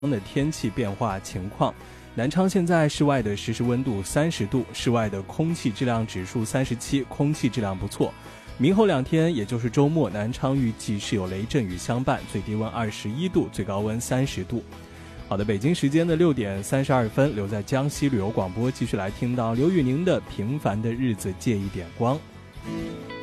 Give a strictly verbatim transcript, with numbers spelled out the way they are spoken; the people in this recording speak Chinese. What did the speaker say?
的天气变化情况。南昌现在室外的实时温度三十度，室外的空气质量指数三十七，空气质量不错。明后两天，也就是周末，南昌预计是有雷阵雨相伴，最低温二十一度，最高温三十度。好的，北京时间的六点三十二分，留在江西旅游广播，继续来听到刘宇宁的《平凡的日子借一点光》。